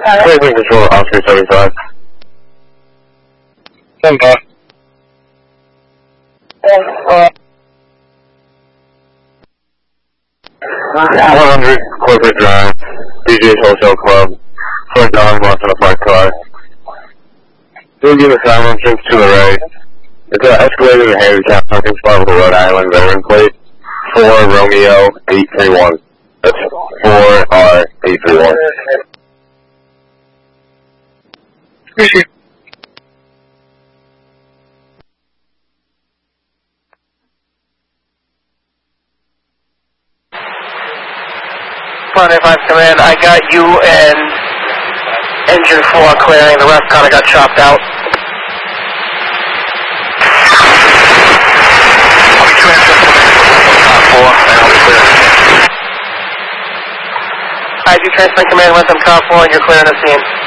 Clearing control, Oscar 75. Stand by. 100 Corporate Drive, DJ's Wholesale Club, front dog, lost in a parked car. You'll give a silent entrance to the right. It's an escalator and handicap parking spot with a Rhode Island veteran plate. 4 Romeo 831. That's 4R 831. Appreciate it. If I've come in, I got you and engine 4 clearing, the rest kind of got chopped out. I do transfer command with them, car 4, and you're clearing the scene.